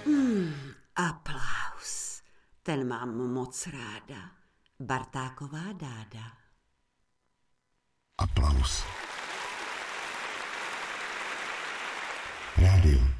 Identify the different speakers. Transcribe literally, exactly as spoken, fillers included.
Speaker 1: Hmm, aplaus. Ten mám moc ráda. Bartáková Dáda.
Speaker 2: Aplaus. Rádio